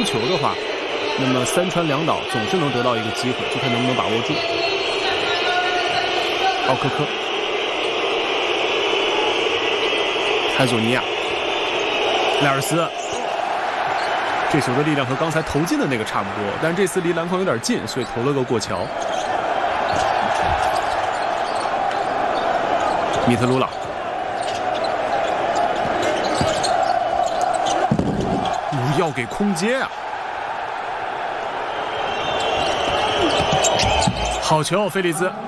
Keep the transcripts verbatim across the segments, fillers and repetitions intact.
球的话，那么三传两倒总是能得到一个机会，就看能不能把握住。奥科科、泰佐尼亚、莱尔斯，这球的力量和刚才投进的那个差不多，但这次离篮筐有点近，所以投了个过桥。米特鲁朗，不要给空接啊！好球，菲利兹。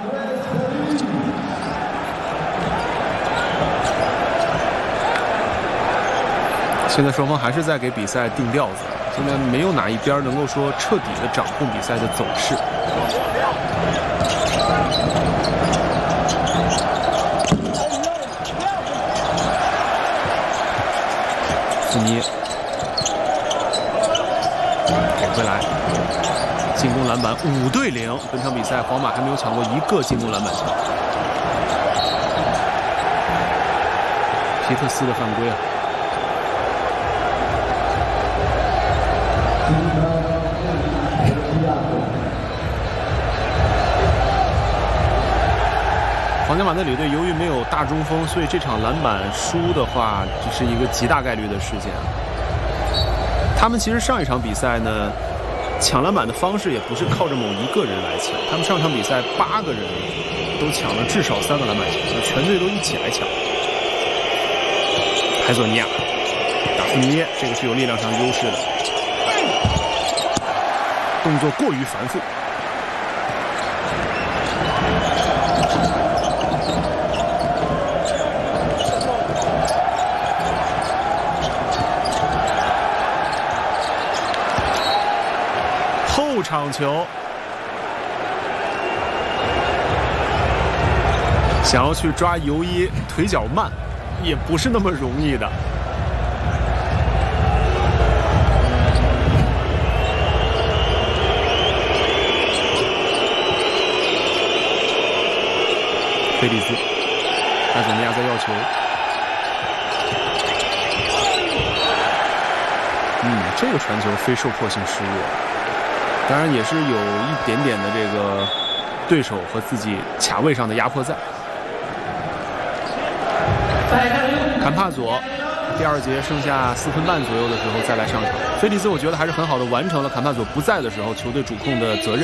现在双方还是在给比赛定调子，现在没有哪一边能够说彻底的掌控比赛的走势。福尼给回来，进攻篮板五对零。本场比赛皇马还没有抢过一个进攻篮板球。皮特斯的犯规啊！皇家马德里队由于没有大中锋，所以这场篮板输的话，这是一个极大概率的事件。他们其实上一场比赛呢，抢篮板的方式也不是靠着某一个人来抢，他们上场比赛八个人都抢了至少三个篮板球，全队都一起来抢。海索尼亚、达夫尼耶，这个是有力量上优势的，动作过于繁复。后场球，想要去抓尤一，腿脚慢，也不是那么容易的。菲利兹，艾索尼亚在要球。嗯，这个传球非受迫性失误。当然也是有一点点的这个对手和自己卡位上的压迫在。坎帕佐第二节剩下四分半左右的时候再来上场，菲利兹我觉得还是很好的完成了坎帕佐不在的时候球队主控的责任。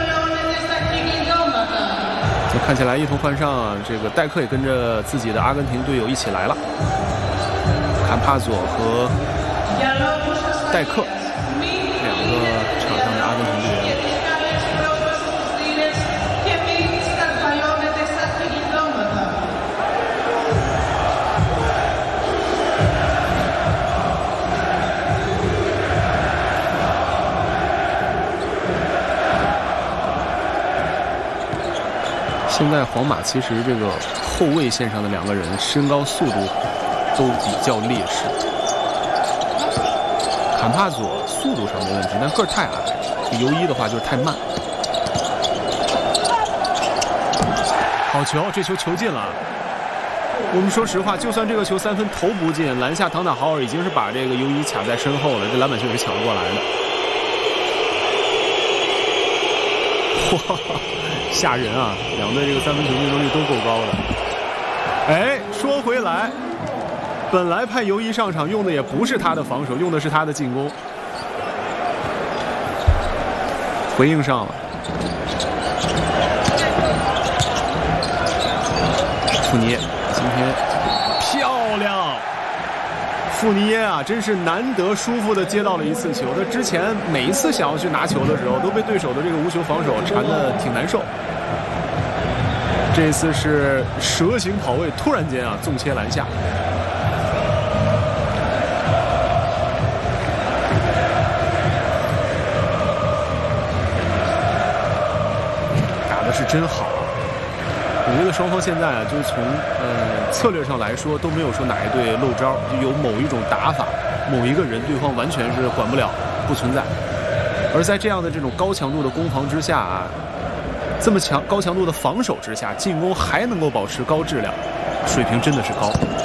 就看起来一同换上，这个戴克也跟着自己的阿根廷队友一起来了。坎帕佐和戴克两个场上的阿根廷队员。现在皇马其实这个后卫线上的两个人身高速度都比较劣势。坎帕佐速度上没问题，但个儿太矮。尤一的话就是太慢。好球，这球球进了。我们说实话，就算这个球三分投不进，篮下唐纳豪尔已经是把这个尤一卡在身后了，这篮板球也是抢得过来的。哇，吓人啊！两队这个三分球命中率都够高的。哎，说回来，本来派尤一上场用的也不是他的防守，用的是他的进攻。回应上了，富尼耶今天漂亮，富尼耶啊，真是难得舒服的接到了一次球。他之前每一次想要去拿球的时候，都被对手的这个无球防守缠得挺难受。这次是蛇形跑位，突然间啊纵切篮下。是真好，我觉得双方现在啊，就是从呃策略上来说都没有说哪一队漏招，有某一种打法，某一个人对方完全是管不了，不存在。而在这样的这种高强度的攻防之下啊，这么强高强度的防守之下，进攻还能够保持高质量，水平真的是高。